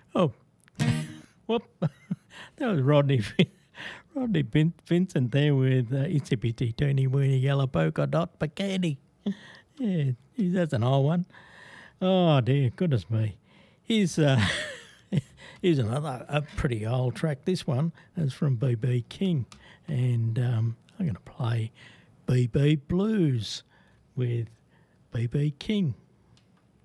Oh, whoop. That was Rodney Vincent there with Itsy Bitsy Teeny Weeny Yellow Polka Dot Bikini. Yeah, geez, that's an old one. Oh dear, goodness me. Here's, here's another a pretty old track. This one is from B.B. King. And I'm going to play B.B. Blues with B.B. King.